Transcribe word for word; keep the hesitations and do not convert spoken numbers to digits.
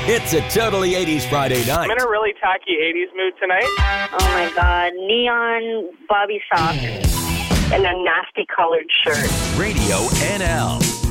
It's a totally eighties Friday night. I'm in a really tacky eighties mood tonight. Oh, my God. Neon bobby socks and a nasty colored shirt. Radio N L.